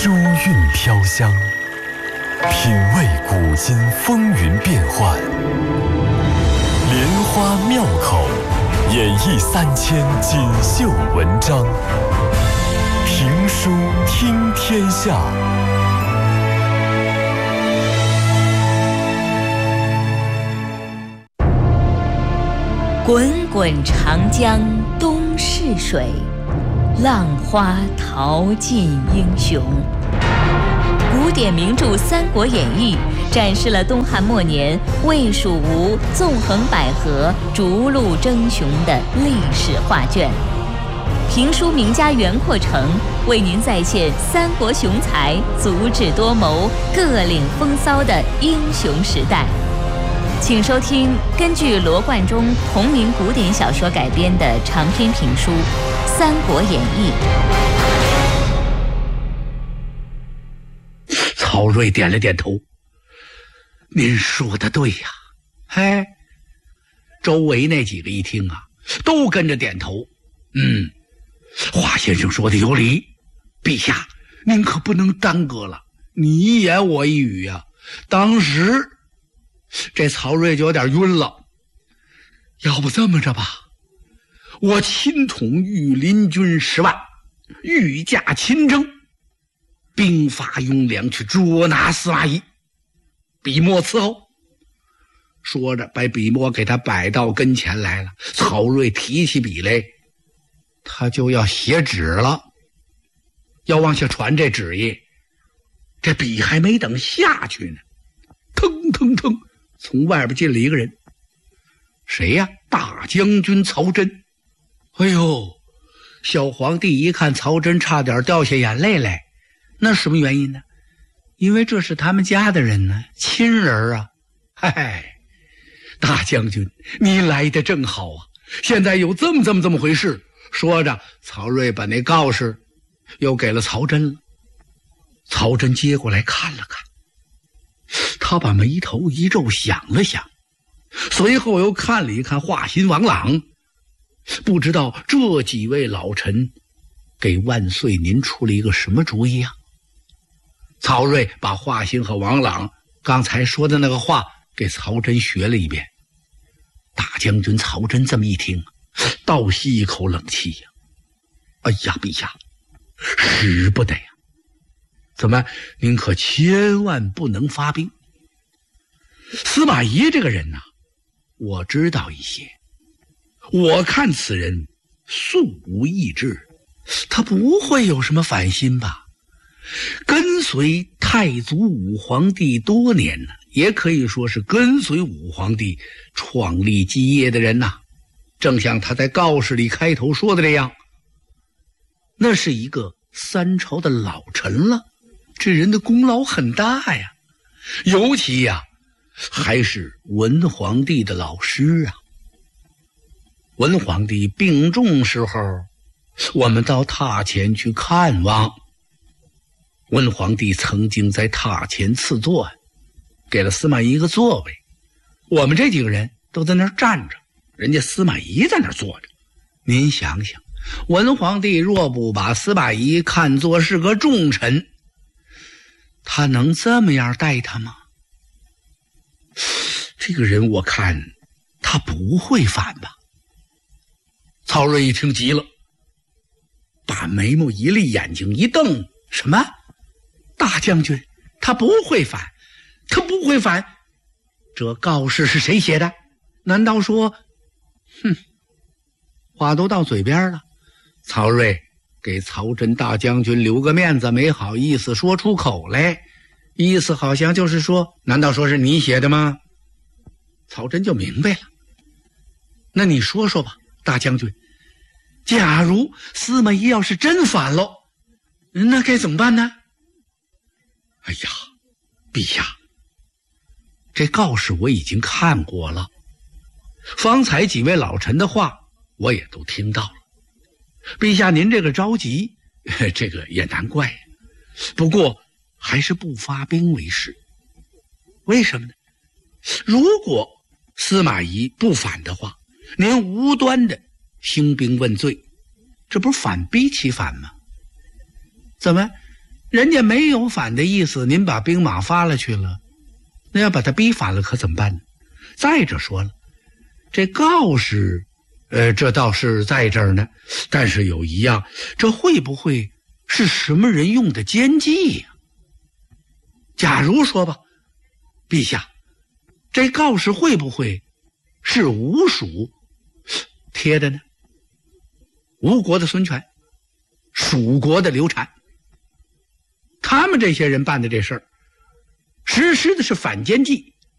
幽韵飘香，品味古今风云变幻，莲花妙口，演绎3000锦绣文章，评书听天下。 滚滚长江东逝水，浪花淘尽英雄。古典名著《三国演义》展示了东汉末年魏蜀吴纵横捭阖、逐鹿争雄的历史画卷。评书名家袁阔成为您再现三国雄才足智多谋、各领风骚的英雄时代。请收听根据罗贯中同名古典小说改编的长篇评书《三国演义》。 曹睿点了点头，您说的对呀。周围那几个一听啊，都跟着点头。华先生说的有理，陛下您可不能耽搁了，你一言我一语呀。当时这曹睿就有点晕了。要不这么着吧，我亲统御林军10万，御驾亲征，兵发雍凉去捉拿司马懿，笔墨伺候。说着把笔墨给他摆到跟前来了。曹睿提起笔来，他就要写纸了，要往下传这旨意。这笔还没等下去呢，腾腾腾，从外边进了一个人。谁呀？大将军曹真。哎呦，小皇帝一看曹真，差点掉下眼泪来。那什么原因呢？因为这是他们家的人呢，亲人啊。大将军你来得正好啊，现在有这么回事。说着，曹睿把那告示又给了曹真了。曹真接过来看了看，他把眉头一皱，想了想，随后又看了一看华歆、王朗，不知道这几位老臣给万岁您出了一个什么主意啊？曹睿把华歆和王朗刚才说的那个话给曹真学了一遍。大将军曹真这么一听，倒吸一口冷气呀。哎呀，陛下，使不得呀！怎么，您可千万不能发兵。司马懿这个人呐，我知道一些，我看此人素无异志，他不会有什么反心吧？跟随太祖武皇帝多年呢，也可以说是跟随武皇帝创立基业的人呐。正像他在告示里开头说的这样，那是一个三朝的老臣了，这人的功劳很大呀。尤其呀，还是文皇帝的老师啊。文皇帝病重时候，我们到榻前去看望。文皇帝曾经在榻前赐座，给了司马懿一个座位，我们这几个人都在那儿站着，人家司马懿在那儿坐着。您想想，文皇帝若不把司马懿看作是个重臣，他能这么样待他吗？这个人我看他不会反吧。曹睿一听急了，把眉毛一立，眼睛一瞪，什么？大将军他不会反，他不会反。这告示是谁写的？难道说话都到嘴边了。曹睿给曹真大将军留个面子，没好意思说出口来，意思好像就是说，难道说是你写的吗？曹真就明白了。那你说说吧，大将军，假如司马懿要是真反了，那该怎么办呢？哎呀，陛下，这告示我已经看过了，方才几位老臣的话我也都听到了。陛下您这个着急，这个也难怪，不过还是不发兵为是。为什么呢？如果司马懿不反的话，您无端的兴兵问罪，这不是反逼其反吗？怎么人家没有反的意思，您把兵马发了去了，那要把他逼反了可怎么办呢？再者说了，这告示这倒是在这儿呢，但是有一样，这会不会是什么人用的奸计呀？假如说吧，陛下，这告示会不会是吴蜀贴的呢？吴国的孙权，蜀国的刘禅，他们这些人办的这事儿，实施的是反间计，